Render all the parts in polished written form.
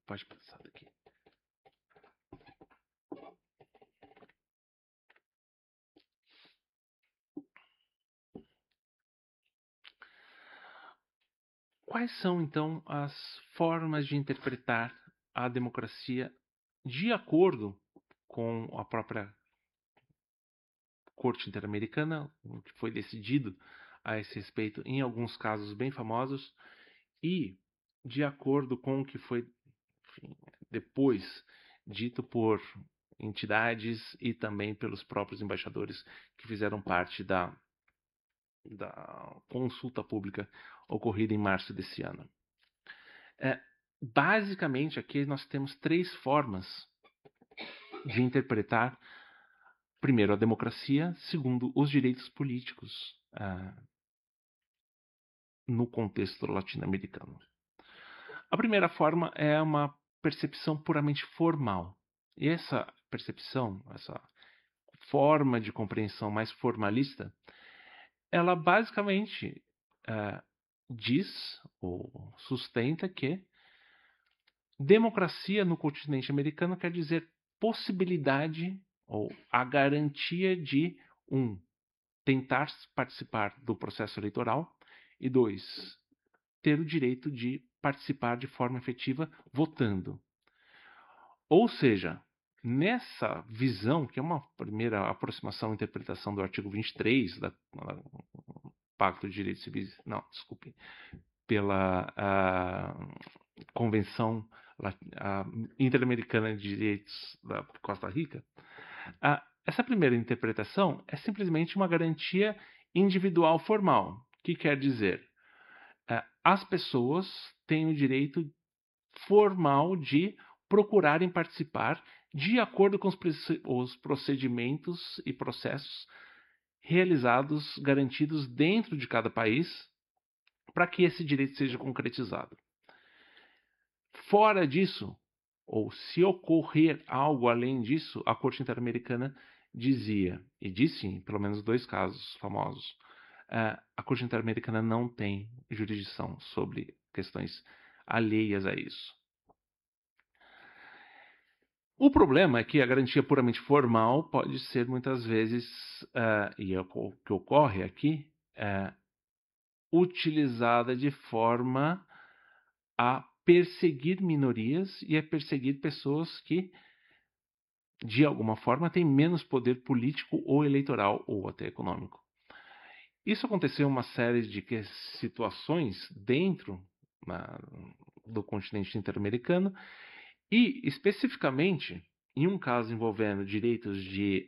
Pode passar daqui. Quais são, então, as formas de interpretar a democracia de acordo com a própria Corte Interamericana, o que foi decidido a esse respeito em alguns casos bem famosos, e de acordo com o que foi, enfim, depois dito por entidades e também pelos próprios embaixadores que fizeram parte da consulta pública ocorrida em março desse ano. Basicamente, aqui nós temos três formas de interpretar, primeiro, a democracia, segundo, os direitos políticos no contexto latino-americano. A primeira forma é uma percepção puramente formal. E essa percepção, essa forma de compreensão mais formalista, ela basicamente diz ou sustenta que democracia no continente americano quer dizer possibilidade ou a garantia de, tentar participar do processo eleitoral e, dois, ter o direito de participar de forma efetiva votando. Ou seja, nessa visão, que é uma primeira aproximação à interpretação do artigo 23 do Pacto de Direitos Civis, pela Convenção Interamericana de Direitos da Costa Rica, essa primeira interpretação é simplesmente uma garantia individual formal, que quer dizer as pessoas têm o direito formal de procurarem participar de acordo com os procedimentos e processos realizados, garantidos dentro de cada país, para que esse direito seja concretizado. Fora disso, ou se ocorrer algo além disso, a Corte Interamericana dizia, e disse em pelo menos 2 casos famosos, a Corte Interamericana não tem jurisdição sobre questões alheias a isso. O problema é que a garantia puramente formal pode ser muitas vezes, e é o que ocorre aqui, utilizada de forma a perseguir minorias e a perseguir pessoas que, de alguma forma, têm menos poder político ou eleitoral ou até econômico. Isso aconteceu em uma série de situações dentro do continente interamericano e, especificamente, em um caso envolvendo direitos de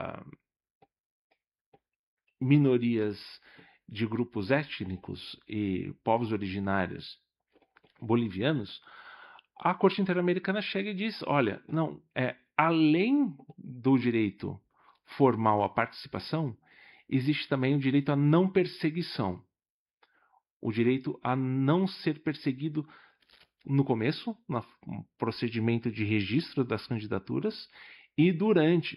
minorias de grupos étnicos e povos originários bolivianos, a Corte Interamericana chega e diz, olha, não, além do direito formal à participação, existe também o direito à não perseguição. O direito a não ser perseguido no começo, no procedimento de registro das candidaturas, e durante.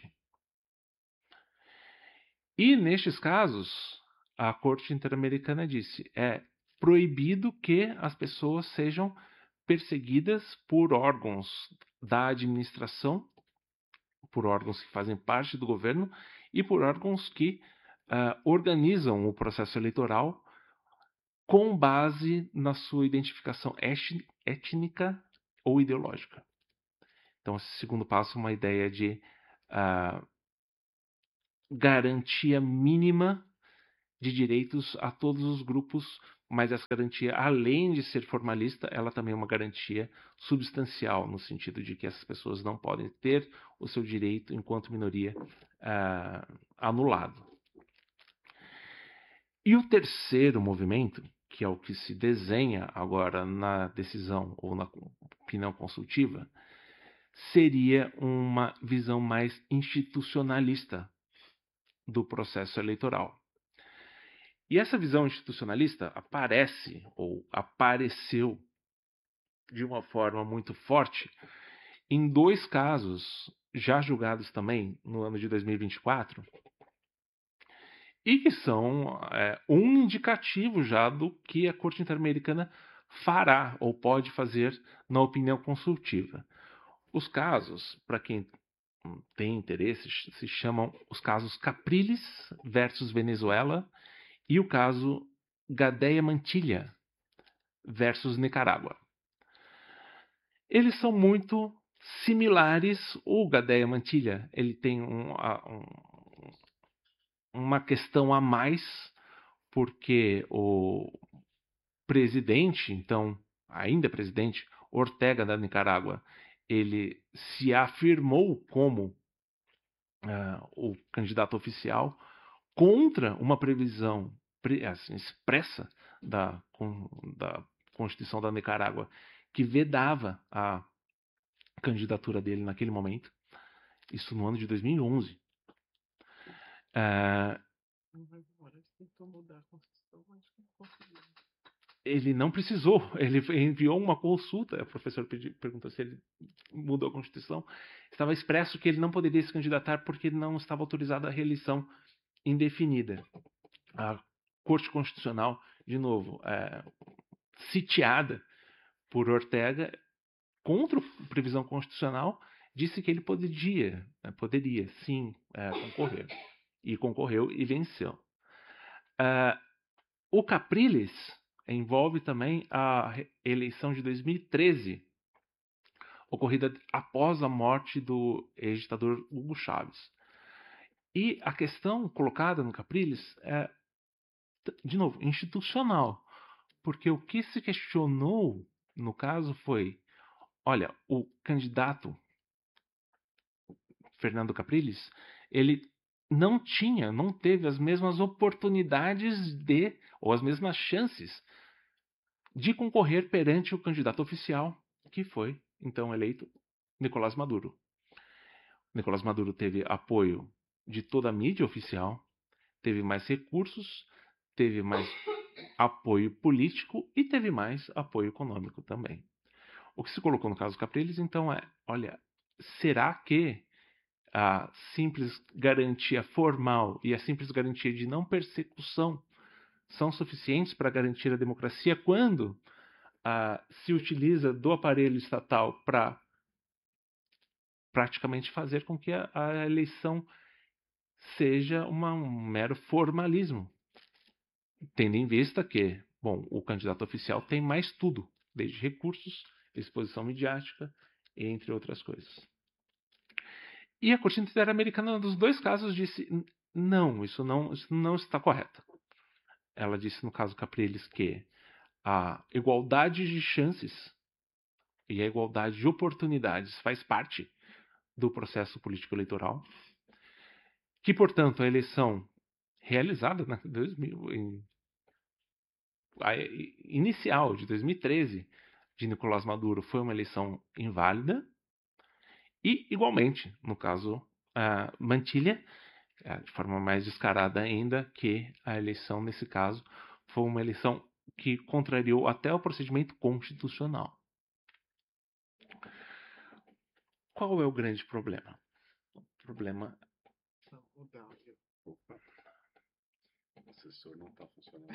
E, nestes casos, a Corte Interamericana disse, é proibido que as pessoas sejam perseguidas por órgãos da administração, por órgãos que fazem parte do governo e por órgãos que organizam o processo eleitoral com base na sua identificação étnica ou ideológica. Então, esse segundo passo é uma ideia de garantia mínima de direitos a todos os grupos, mas essa garantia, além de ser formalista, ela também é uma garantia substancial, no sentido de que essas pessoas não podem ter o seu direito, enquanto minoria, anulado. E o terceiro movimento, que é o que se desenha agora na decisão ou na opinião consultiva, seria uma visão mais institucionalista do processo eleitoral. E essa visão institucionalista aparece ou apareceu de uma forma muito forte em 2 casos já julgados também no ano de 2024 e que são um indicativo já do que a Corte Interamericana fará ou pode fazer na opinião consultiva. Os casos, para quem tem interesse, se chamam os casos Capriles versus Venezuela e o caso Gadeia Mantilla versus Nicarágua. Eles são muito similares. O Gadeia Mantilla, ele tem uma questão a mais, porque o presidente, então, ainda presidente, Ortega da Nicarágua, ele se afirmou como o candidato oficial contra uma previsão assim, expressa da Constituição da Nicarágua, que vedava a candidatura dele naquele momento, isso no ano de 2011. Ele não precisou, ele enviou uma consulta, o professor perguntou se ele mudou a Constituição, estava expresso que ele não poderia se candidatar porque não estava autorizada a reeleição indefinida. A Corte Constitucional, de novo, sitiada por Ortega, contra a previsão constitucional, disse que ele poderia sim concorrer. E concorreu e venceu. O Capriles envolve também a eleição de 2013, ocorrida após a morte do ex-ditador Hugo Chávez. E a questão colocada no Capriles é, de novo, institucional. Porque o que se questionou, no caso, foi: olha, o candidato Fernando Capriles, ele não teve as mesmas oportunidades ou as mesmas chances de concorrer perante o candidato oficial, que foi, então, eleito Nicolás Maduro. Nicolás Maduro teve apoio de toda a mídia oficial, teve mais recursos, teve mais apoio político e teve mais apoio econômico também. O que se colocou no caso Capriles, então, olha, será que a simples garantia formal e a simples garantia de não persecução são suficientes para garantir a democracia quando se utiliza do aparelho estatal para praticamente fazer com que a eleição seja um mero formalismo, tendo em vista que, bom, o candidato oficial tem mais tudo, desde recursos, exposição midiática, entre outras coisas. E a Corte Interamericana, nos dois casos, disse: não, isso não está correto. Ela disse, no caso Capriles, que a igualdade de chances e a igualdade de oportunidades faz parte do processo político-eleitoral, que, portanto, a eleição realizada a inicial de 2013 de Nicolás Maduro foi uma eleição inválida e, igualmente, no caso Mantilla, de forma mais descarada ainda, que a eleição, nesse caso, foi uma eleição que contrariou até o procedimento constitucional. Qual é o grande problema? O problema... O assessor não está funcionando.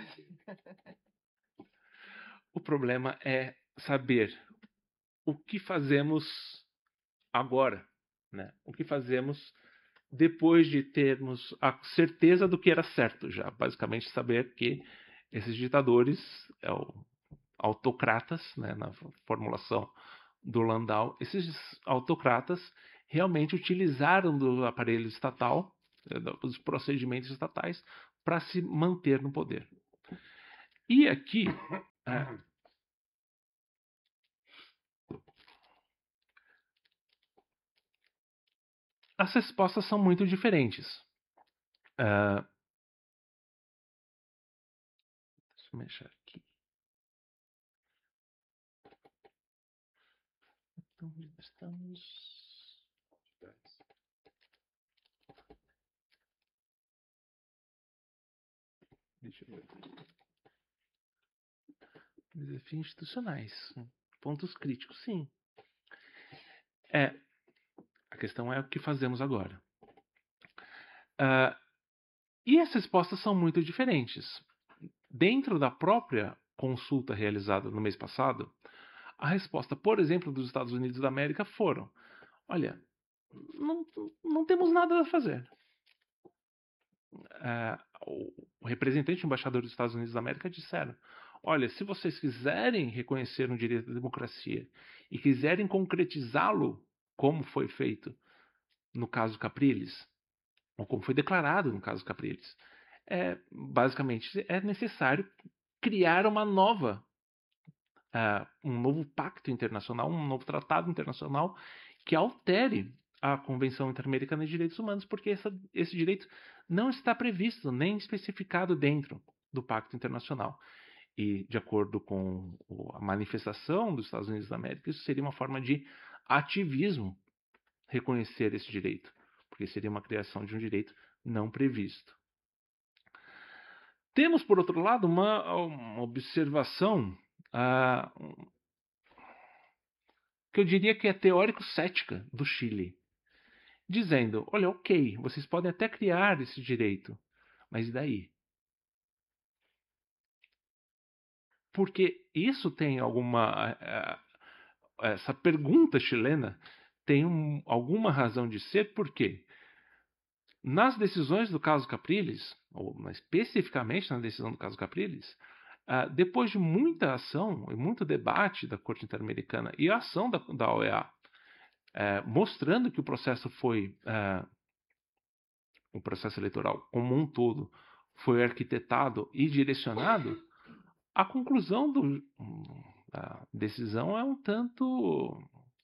O problema é saber o que fazemos agora, né? O que fazemos depois de termos a certeza do que era certo já. Basicamente saber que esses ditadores, autocratas, né, na formulação do Landau, esses autocratas realmente utilizaram do aparelho estatal, dos procedimentos estatais, para se manter no poder. E aqui... as respostas são muito diferentes. Deixa eu mexer aqui. Então, estamos... Deixa eu ver. Desafios institucionais. Pontos críticos, sim. A questão é o que fazemos agora. E as respostas são muito diferentes. Dentro da própria consulta realizada no mês passado, a resposta, por exemplo, dos Estados Unidos da América foram: olha, não temos nada a fazer. O representante e o embaixador dos Estados Unidos da América disseram: olha, se vocês quiserem reconhecer um direito à democracia e quiserem concretizá-lo, como foi feito no caso Capriles, ou como foi declarado no caso Capriles, basicamente é necessário criar um novo pacto internacional, um novo tratado internacional que altere a Convenção Interamericana de Direitos Humanos, porque esse direito não está previsto nem especificado dentro do Pacto Internacional. E, de acordo com a manifestação dos Estados Unidos da América, isso seria uma forma de ativismo reconhecer esse direito, porque seria uma criação de um direito não previsto. Temos, por outro lado, uma observação que eu diria que é teórico-cética do Chile, dizendo: olha, ok, vocês podem até criar esse direito, mas e daí? Porque isso tem essa pergunta chilena tem alguma razão de ser, porque nas decisões do caso Capriles, ou especificamente na decisão do caso Capriles, depois de muita ação e muito debate da Corte Interamericana e a ação da OEA, mostrando que o processo o processo eleitoral como um todo foi arquitetado e direcionado, a conclusão da decisão é um tanto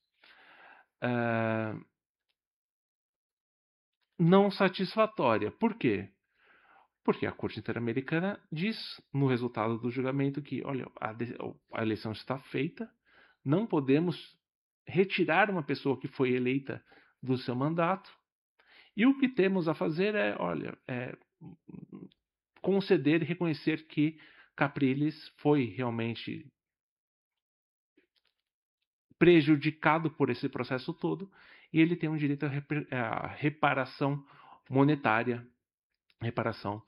não satisfatória. Por quê? Porque a Corte Interamericana diz no resultado do julgamento que, olha, a eleição está feita, não podemos retirar uma pessoa que foi eleita do seu mandato, e o que temos a fazer é, olha, conceder e reconhecer que Capriles foi realmente prejudicado por esse processo todo e ele tem um direito à reparação monetária, reparação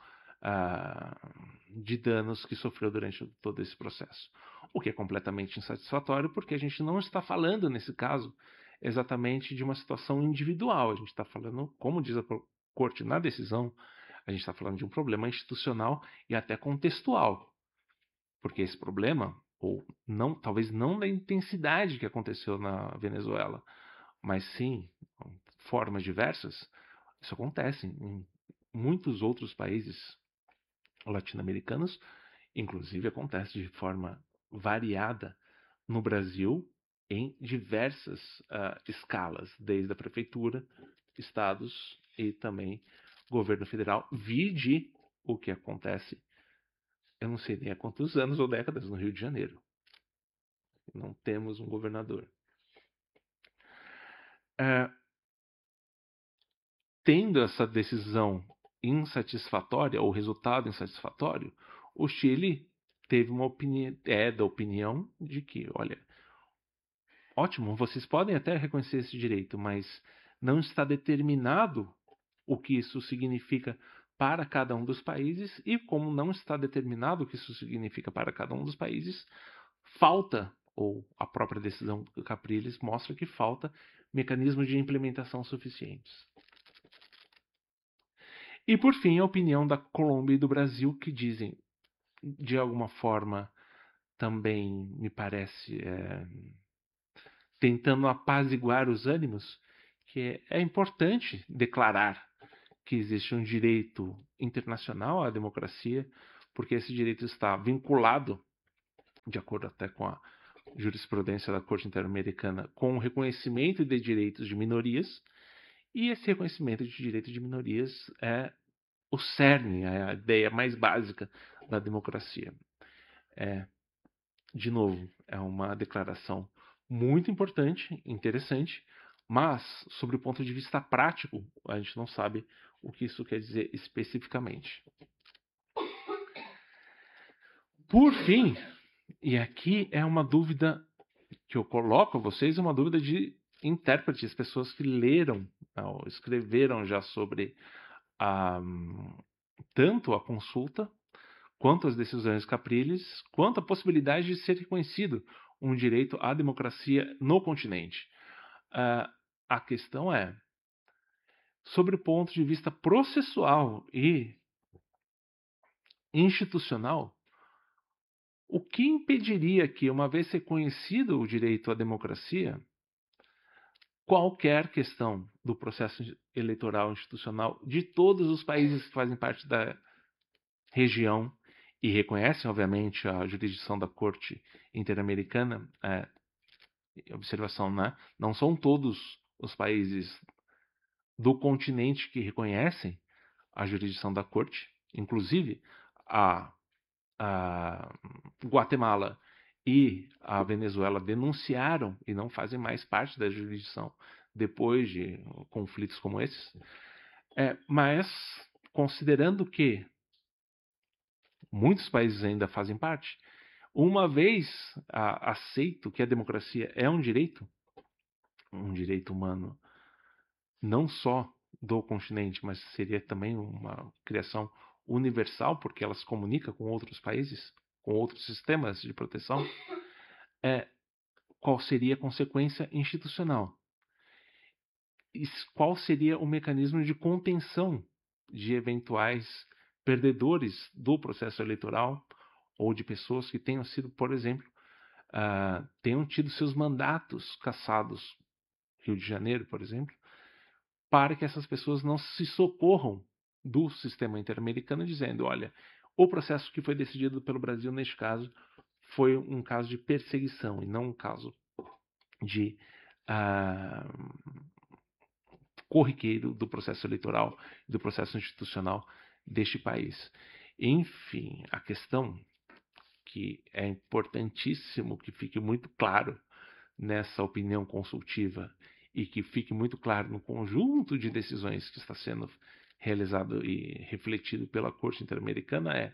de danos que sofreu durante todo esse processo. O que é completamente insatisfatório, porque a gente não está falando, nesse caso, exatamente de uma situação individual. A gente está falando, como diz a Corte na decisão, a gente está falando de um problema institucional e até contextual. Porque esse problema, ou não, talvez não da intensidade que aconteceu na Venezuela, mas sim formas diversas, isso acontece em muitos outros países latino-americanos, inclusive acontece de forma variada no Brasil em diversas escalas, desde a prefeitura, estados e também governo federal. Vide o que acontece, eu não sei nem há quantos anos ou décadas, no Rio de Janeiro. Não temos um governador. Tendo essa decisão insatisfatória, ou resultado insatisfatório, o Chile teve da opinião de que, olha, ótimo, vocês podem até reconhecer esse direito, mas não está determinado o que isso significa para cada um dos países, e como não está determinado o que isso significa para cada um dos países, falta, ou a própria decisão do Capriles mostra que falta mecanismos de implementação suficientes. E por fim, a opinião da Colômbia e do Brasil, que dizem, de alguma forma, também me parece, tentando apaziguar os ânimos, que é importante declarar que existe um direito internacional à democracia, porque esse direito está vinculado, de acordo até com a jurisprudência da Corte Interamericana, com o reconhecimento de direitos de minorias, e esse reconhecimento de direitos de minorias é o cerne, é a ideia mais básica da democracia. De novo, é uma declaração muito importante, interessante, mas, sobre o ponto de vista prático, a gente não sabe o que isso quer dizer especificamente. Por fim, e aqui é uma dúvida que eu coloco a vocês, é uma dúvida de intérpretes, pessoas que leram, ou escreveram já sobre tanto a consulta quanto às decisões capriles, quanto à possibilidade de ser reconhecido um direito à democracia no continente. A questão é, sobre o ponto de vista processual e institucional, o que impediria que, uma vez reconhecido o direito à democracia, qualquer questão do processo eleitoral institucional de todos os países que fazem parte da região e reconhecem, obviamente, a jurisdição da Corte Interamericana, observação, né? Não são todos os países do continente que reconhecem a jurisdição da Corte, inclusive a Guatemala e a Venezuela denunciaram e não fazem mais parte da jurisdição depois de conflitos como esses. Mas, considerando que muitos países ainda fazem parte, uma vez aceito que a democracia é um direito humano, não só do continente, mas seria também uma criação universal, porque ela se comunica com outros países, com outros sistemas de proteção, qual seria a consequência institucional? E qual seria o mecanismo de contenção de eventuais perdedores do processo eleitoral ou de pessoas que tenham sido, por exemplo, tenham tido seus mandatos cassados, Rio de Janeiro, por exemplo, para que essas pessoas não se socorram do sistema interamericano dizendo, olha, o processo que foi decidido pelo Brasil neste caso foi um caso de perseguição e não um caso de corriqueiro do processo eleitoral e do processo institucional deste país. Enfim, a questão que é importantíssimo que fique muito claro nessa opinião consultiva e que fique muito claro no conjunto de decisões que está sendo realizado e refletido pela Corte Interamericana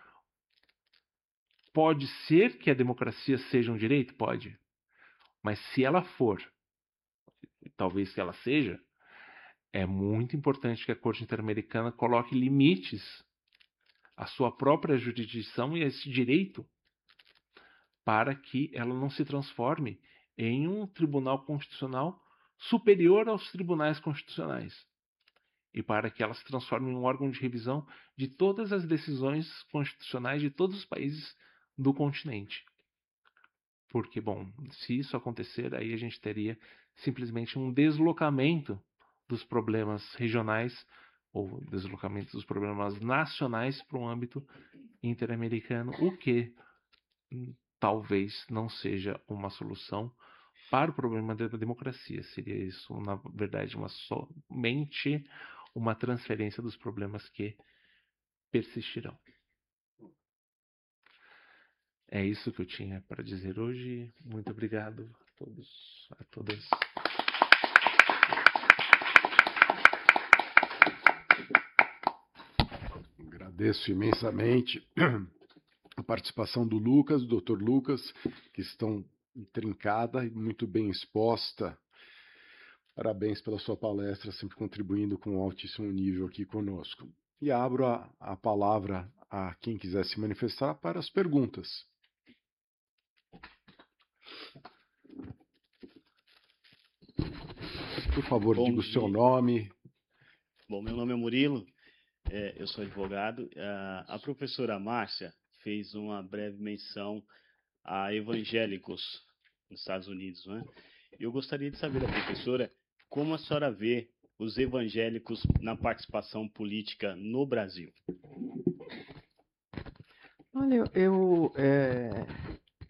pode ser que a democracia seja um direito? Pode. Mas se ela for, talvez que ela seja, é muito importante que a Corte Interamericana coloque limites à sua própria jurisdição e a esse direito para que ela não se transforme em um tribunal constitucional superior aos tribunais constitucionais e para que ela se transforme em um órgão de revisão de todas as decisões constitucionais de todos os países do continente. Porque, bom, se isso acontecer, aí a gente teria simplesmente um deslocamento dos problemas regionais ou deslocamento dos problemas nacionais para um âmbito interamericano, o que talvez não seja uma solução para o problema da democracia. Seria isso, na verdade, somente uma transferência dos problemas que persistirão. É isso que eu tinha para dizer hoje. Muito obrigado a todos, a todas. Agradeço imensamente a participação do Lucas, do Dr. Lucas, que estão intrincada e muito bem exposta. Parabéns pela sua palestra, sempre contribuindo com um altíssimo nível aqui conosco. E abro a palavra a quem quiser se manifestar para as perguntas. Por favor, diga o seu nome. Bom, meu nome é Murilo, eu sou advogado. A professora Márcia fez uma breve menção a evangélicos nos Estados Unidos, né? Eu gostaria de saber da professora como a senhora vê os evangélicos na participação política no Brasil. Olha,